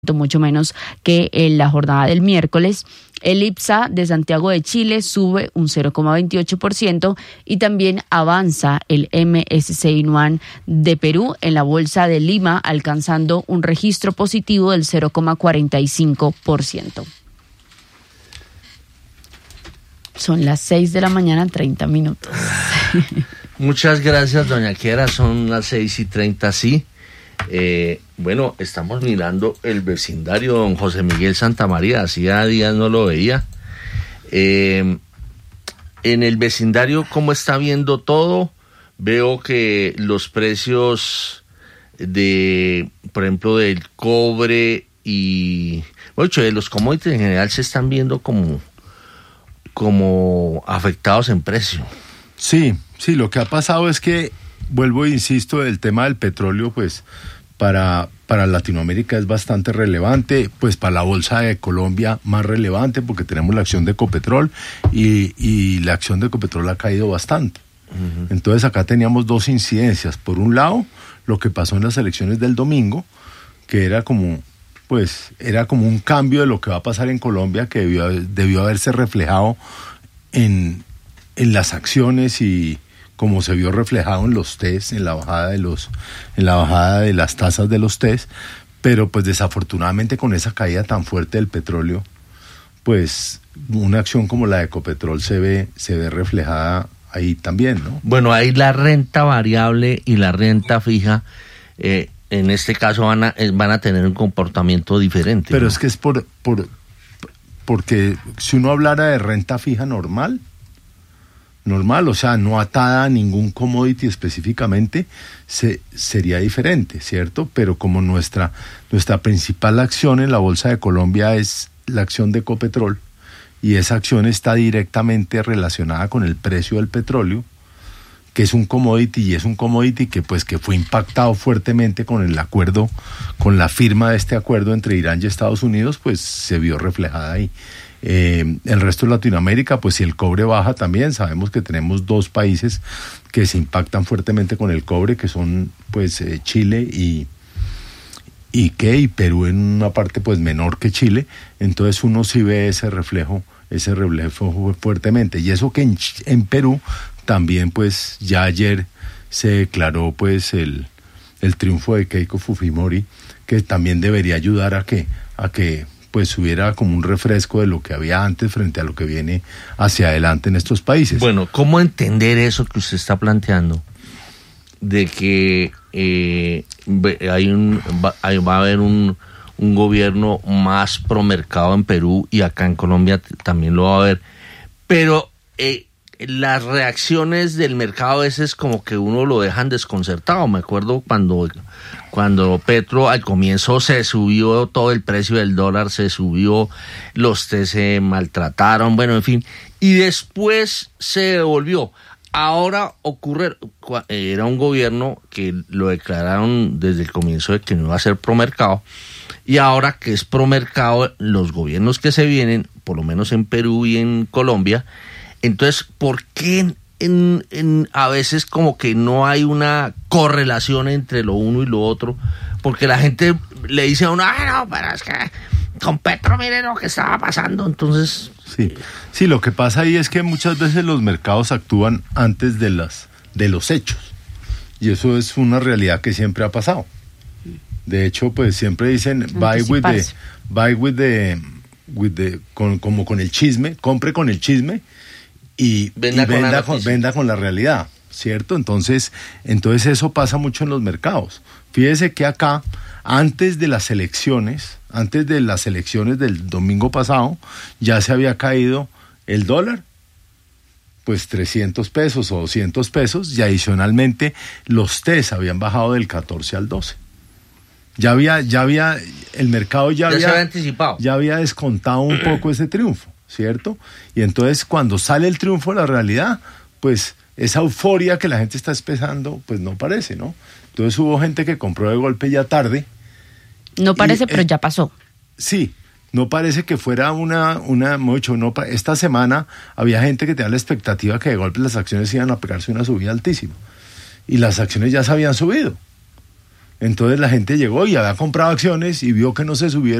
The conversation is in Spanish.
mucho menos que en la jornada del miércoles. El IPSA de Santiago de Chile sube un 0,28% y también avanza el MSCI Nuan de Perú en la bolsa de Lima, alcanzando un registro positivo del 0,45%. Son las 6:30 a.m. Muchas gracias, doña Kiera. Son las 6:30, sí. Bueno, estamos mirando el vecindario don José Miguel Santamaría. Hacía días no lo veía. En el vecindario, ¿cómo está viendo todo? Veo que los precios por ejemplo, del cobre y, bueno, de los commodities en general se están viendo como afectados en precio. Sí, lo que ha pasado es que, vuelvo e insisto, el tema del petróleo, pues, para Latinoamérica es bastante relevante, pues para la bolsa de Colombia más relevante, porque tenemos la acción de Ecopetrol y la acción de Ecopetrol ha caído bastante. Uh-huh. Entonces acá teníamos dos incidencias. Por un lado, lo que pasó en las elecciones del domingo, que era como un cambio de lo que va a pasar en Colombia, que debió haberse reflejado en las acciones y como se vio reflejado en los test, en la bajada de las tasas de los test, pero pues desafortunadamente con esa caída tan fuerte del petróleo, pues una acción como la de Ecopetrol se ve reflejada ahí también, ¿no? Bueno, ahí la renta variable y la renta fija, en este caso van a tener un comportamiento diferente. Pero ¿no? Es que es porque si uno hablara de renta fija normal, o sea, no atada a ningún commodity específicamente, sería diferente, ¿cierto? Pero como nuestra principal acción en la Bolsa de Colombia es la acción de Ecopetrol, y esa acción está directamente relacionada con el precio del petróleo, que es un commodity, y es un commodity que fue impactado fuertemente con el acuerdo, con la firma de este acuerdo entre Irán y Estados Unidos, pues se vio reflejada ahí. El resto de Latinoamérica, pues si el cobre baja también, sabemos que tenemos dos países que se impactan fuertemente con el cobre, que son pues Chile y Perú en una parte pues menor que Chile. Entonces uno sí ve ese reflejo fuertemente, y eso que en Perú también pues ya ayer se declaró pues el triunfo de Keiko Fujimori, que también debería ayudar a que pues hubiera como un refresco de lo que había antes frente a lo que viene hacia adelante en estos países. Bueno, ¿cómo entender eso que usted está planteando? De que va a haber un gobierno más promercado en Perú, y acá en Colombia también lo va a haber, pero las reacciones del mercado a veces como que uno lo dejan desconcertado. Me acuerdo cuando Petro al comienzo se subió todo el precio del dólar, se subió, los test se maltrataron, bueno, en fin, y después se devolvió. Ahora era un gobierno que lo declararon desde el comienzo de que no iba a ser promercado, y ahora que es promercado, los gobiernos que se vienen, por lo menos en Perú y en Colombia, entonces, ¿por qué a veces como que no hay una correlación entre lo uno y lo otro? Porque la gente le dice a uno, no, pero es que con Petro mire lo que estaba pasando, entonces... Sí, lo que pasa ahí es que muchas veces los mercados actúan antes de los hechos, y eso es una realidad que siempre ha pasado. De hecho, pues siempre dicen, como con el chisme, compre con el chisme, y venda con la realidad, ¿cierto? Entonces eso pasa mucho en los mercados. Fíjese que acá, antes de las elecciones del domingo pasado, ya se había caído el dólar, pues 300 pesos o 200 pesos, y adicionalmente los TES habían bajado del 14 al 12. Ya había, el mercado ya se había anticipado. Ya había descontado un poco ese triunfo, ¿cierto? Y entonces cuando sale el triunfo, la realidad, pues esa euforia que la gente está esperando, pues no parece, ¿no? Entonces hubo gente que compró de golpe ya tarde. No parece, pero ya pasó. Sí, no parece que fuera esta semana había gente que tenía la expectativa que de golpe las acciones iban a pegarse una subida altísima. Y las acciones ya se habían subido. Entonces la gente llegó y había comprado acciones y vio que no se subieron.